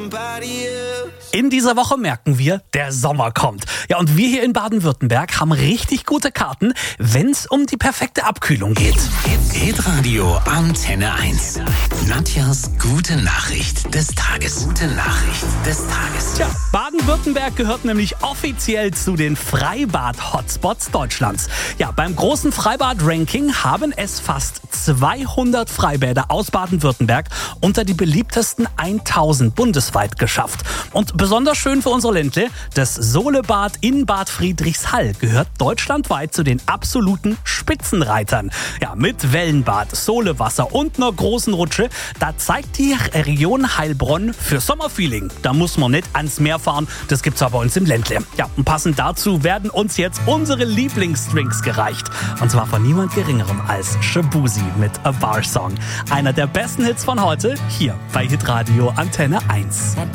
In dieser Woche merken wir, der Sommer kommt. Ja, und wir hier in Baden-Württemberg haben richtig gute Karten, wenn es um die perfekte Abkühlung geht. Hitradio Antenne 1. Nadjas gute Nachricht des Tages. Gute Nachricht des Tages. Tja, Baden-Württemberg gehört nämlich offiziell zu den Freibad-Hotspots Deutschlands. Ja, beim großen Freibad-Ranking haben es fast 200 Freibäder aus Baden-Württemberg unter die beliebtesten 1000 bundesweit geschafft. Und besonders schön für unsere Ländle, das Solebad in Bad Friedrichshall gehört deutschlandweit zu den absoluten Spitzenreitern. Ja, mit Wellenbad, Solewasser und einer großen Rutsche, da zeigt die Region Heilbronn für Sommerfeeling. Da muss man nicht ans Meer fahren, das gibt's aber bei uns im Ländle. Ja, und passend dazu werden uns jetzt unsere Lieblingsdrinks gereicht. Und zwar von niemand Geringerem als Shabuzi mit A Bar Song. Einer der besten Hits von heute, hier bei Hitradio Antenne 1.